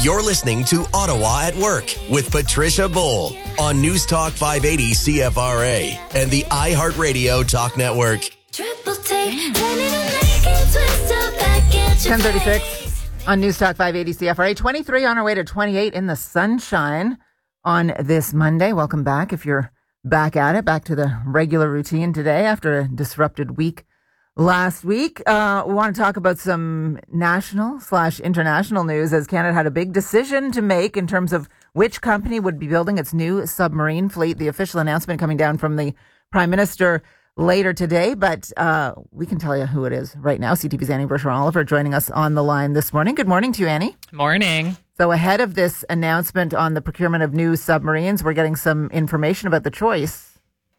You're listening to Ottawa at Work with Patricia Bowl on News Talk 580 CFRA and the iHeartRadio Talk Network. 10:36 on News Talk 580 CFRA. 23 on our way to 28 in the sunshine on this Monday. Welcome back. If you're back at it, back to the regular routine today after a disrupted week last week. We want to talk about some national/international news as Canada had a big decision to make in terms of which company would be building its new submarine fleet. The official announcement coming down from the Prime Minister later today, but we can tell you who it is right now. CTV's Annie Bergeron-Oliver joining us on the line this morning. Good morning to you, Annie. Morning. So ahead of this announcement on the procurement of new submarines, we're getting some information about the choice.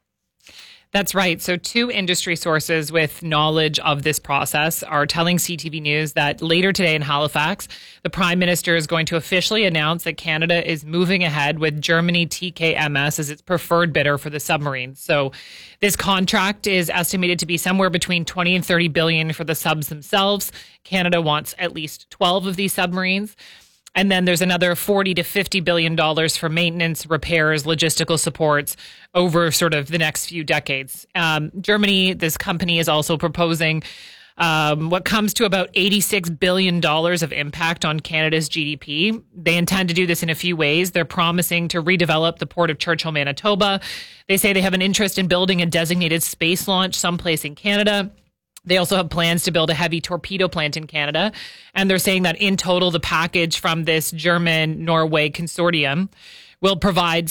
That's right. So 2 industry sources with knowledge of this process are telling CTV News that later today in Halifax, the Prime Minister is going to officially announce that Canada is moving ahead with Germany TKMS as its preferred bidder for the submarines. So this contract is estimated to be somewhere between 20 and 30 billion for the subs themselves. Canada wants at least 12 of these submarines. And then there's another $40 to $50 billion for maintenance, repairs, logistical supports over sort of the next few decades. Germany, this company is also proposing what comes to about $86 billion of impact on Canada's GDP. They intend to do this in a few ways. They're promising to redevelop the port of Churchill, Manitoba. They say they have an interest in building a designated space launch someplace in Canada. They also have plans to build a heavy torpedo plant in Canada. And they're saying that in total, the package from this German-Norway consortium will provide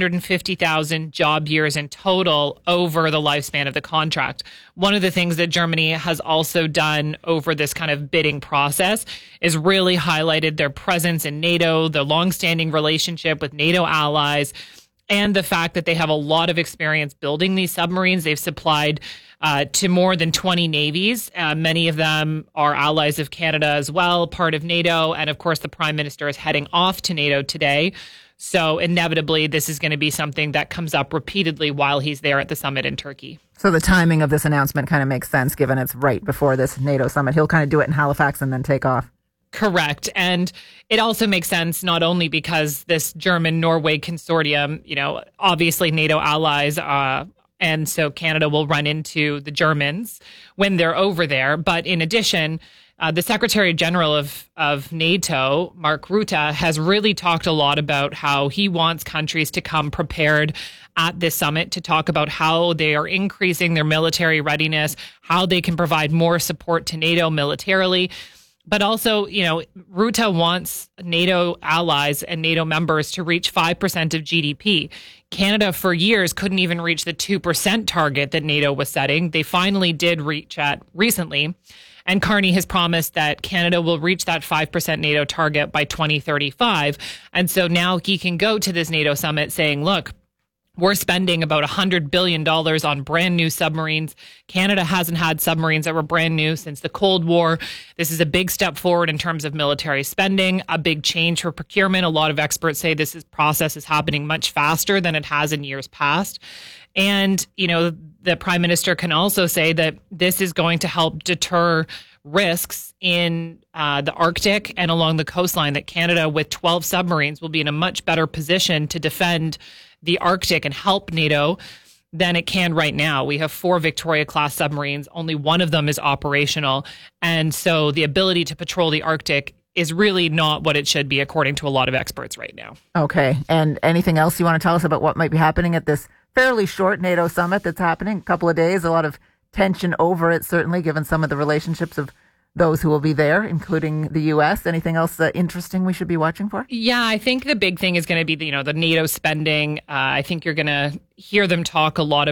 650,000 job years in total over the lifespan of the contract. One of the things that Germany has also done over this kind of bidding process is really highlighted their presence in NATO, the longstanding relationship with NATO allies, and the fact that they have a lot of experience building these submarines. They've supplied to more than 20 navies. Many of them are allies of Canada as well, part of NATO. And of course, the Prime Minister is heading off to NATO today. So inevitably, this is going to be something that comes up repeatedly while he's there at the summit in Turkey. So the timing of this announcement kind of makes sense, given it's right before this NATO summit. He'll kind of do it in Halifax and then take off. Correct. And it also makes sense not only because this German-Norway consortium, obviously NATO allies, and so Canada will run into the Germans when they're over there. But in addition, the Secretary General of NATO, Mark Rutte, has really talked a lot about how he wants countries to come prepared at this summit to talk about how they are increasing their military readiness, how they can provide more support to NATO militarily. But also, Rutte wants NATO allies and NATO members to reach 5% of GDP. Canada, for years, couldn't even reach the 2% target that NATO was setting. They finally did reach at recently. And Carney has promised that Canada will reach that 5% NATO target by 2035. And so now he can go to this NATO summit saying, look, we're spending about $100 billion on brand new submarines. Canada hasn't had submarines that were brand new since the Cold War. This is a big step forward in terms of military spending, a big change for procurement. A lot of experts say this process is happening much faster than it has in years past. And, the Prime Minister can also say that this is going to help deter risks in the Arctic and along the coastline, that Canada, with 12 submarines, will be in a much better position to defend the Arctic and help NATO than it can right now. We have 4 Victoria-class submarines. Only one of them is operational. And so the ability to patrol the Arctic is really not what it should be, according to a lot of experts right now. Okay. And anything else you want to tell us about what might be happening at this fairly short NATO summit that's happening? A couple of days, a lot of tension over it, certainly, given some of the relationships of those who will be there, including the U.S. Anything else interesting we should be watching for? Yeah, I think the big thing is going to be the NATO spending. I think you're going to hear them talk a lot